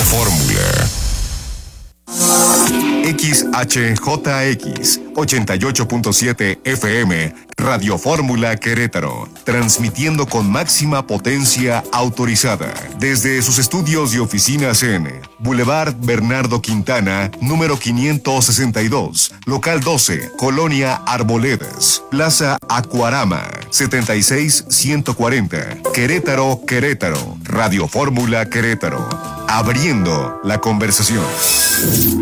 Fórmula. XHJX 88.7 FM, Radio Fórmula Querétaro, transmitiendo con máxima potencia autorizada desde sus estudios y oficinas en Boulevard Bernardo Quintana, número 562, local 12, Colonia Arboledas, Plaza Acuarama, 76140, Querétaro, Querétaro, Radio Fórmula Querétaro, abriendo la conversación.